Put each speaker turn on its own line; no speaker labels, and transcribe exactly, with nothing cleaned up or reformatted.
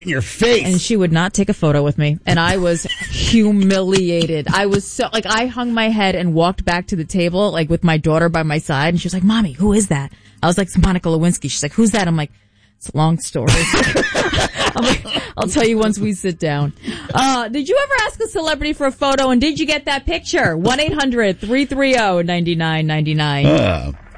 in your face.
And she would not take a photo with me. And I was humiliated. I was so, like, I hung my head and walked back to the table, like, with my daughter by my side. And she was like, Mommy, who is that? I was like, it's Monica Lewinsky. She's like, who's that? I'm like, it's a long story. I'm like, I'll tell you once we sit down. Uh, did you ever ask a celebrity for a photo, and did you get that picture? one eight hundred three three zero nine nine nine nine.
Uh.